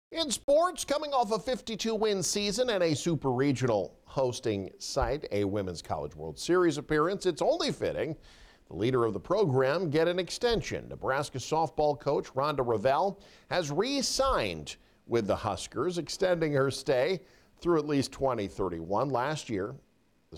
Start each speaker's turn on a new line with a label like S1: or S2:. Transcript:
S1: In sports, coming off a 52-win season and a super regional hosting site, a Women's College World Series appearance, it's only fitting the leader of the program get an extension. Nebraska softball coach Rhonda Revelle has re-signed with the Huskers, extending her stay through at least 2031. Last year,